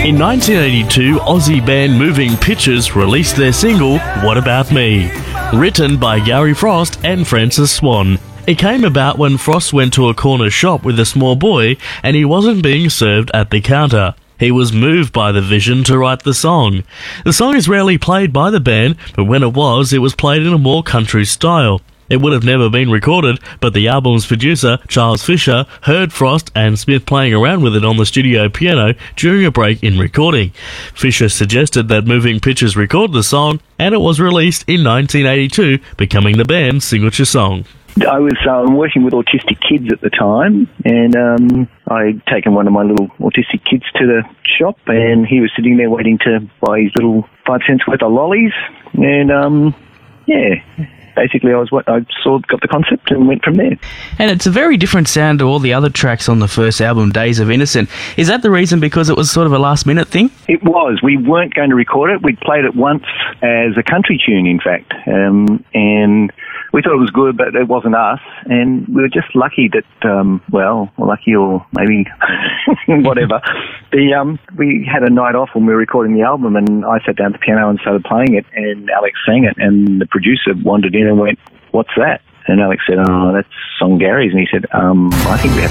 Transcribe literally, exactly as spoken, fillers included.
In nineteen eighty-two, Aussie band Moving Pictures released their single, What About Me? Written by Gary Frost and Francis Swan. It came about when Frost went to a corner shop with a small boy and he wasn't being served at the counter. He was moved by the vision to write the song. The song is rarely played by the band, but when it was, it was played in a more country style. It would have never been recorded, but the album's producer, Charles Fisher, heard Frost and Smith playing around with it on the studio piano during a break in recording. Fisher suggested that Moving Pictures record the song, and it was released in nineteen eighty-two, becoming the band's signature song. I was um, working with autistic kids at the time, and um, I'd taken one of my little autistic kids to the shop, and he was sitting there waiting to buy his little five cents worth of lollies, and um, yeah... Basically, I was what I saw, got the concept, and went from there. And it's a very different sound to all the other tracks on the first album, Days of Innocent. Is that the reason, because it was sort of a last-minute thing? It was. We weren't going to record it. We'd played it once as a country tune, in fact, um, and we thought it was good, but it wasn't us. And we were just lucky that, um, well, lucky or maybe whatever. The um, we had a night off when we were recording the album, and I sat down at the piano and started playing it, and Alex sang it, and the producer wandered in and went, "What's that?" And Alex said, "Oh, that's song Gary's." And he said, um, "I think we have